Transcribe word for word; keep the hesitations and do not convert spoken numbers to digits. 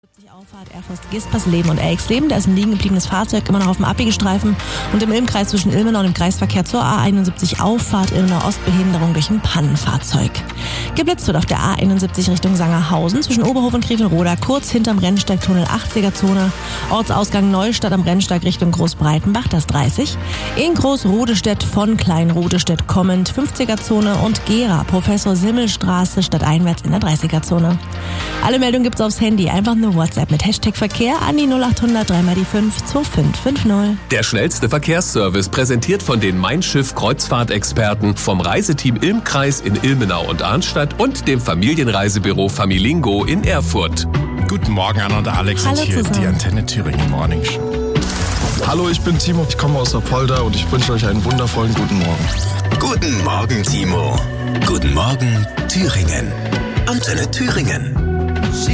Auffahrt Erfurt-Gispersleben und Elxleben. Da ist ein liegen gebliebenes Fahrzeug immer noch auf dem Abbiegestreifen und im Ilm-Kreis zwischen Ilmenau und dem Kreisverkehr zur A einundsiebzig Auffahrt Ilmenau Ostbehinderung durch ein Pannenfahrzeug. Geblitzt wird auf der A einundsiebzig Richtung Sangerhausen zwischen Oberhof und Grevenroda, kurz hinterm Rennsteigtunnel achtziger Zone. Ortsausgang Neustadt am Rennsteig Richtung Großbreitenbach, das dreißig. In Großrodestedt von Kleinrodestedt kommend fünfziger Zone und Gera, Professor Simmelstraße stadteinwärts in der dreißiger Zone. Alle Meldungen gibt's aufs Handy, einfach eine WhatsApp mit Hashtag Verkehr an die null achthundert drei mal die fünf zwei fünf fünf null. Der schnellste Verkehrsservice präsentiert von den Mein Schiff Kreuzfahrtexperten vom Reiseteam Ilm-Kreis in Ilmenau und Arnstadt und dem Familienreisebüro Familingo in Erfurt. Guten Morgen, Anna und Alex. Hallo und hier zusammen. die Antenne Thüringen Morning Show. Hallo, ich bin Timo, ich komme aus Apolda und ich wünsche euch einen wundervollen guten Morgen. Guten Morgen, Timo. Guten Morgen, Thüringen. Antenne Thüringen.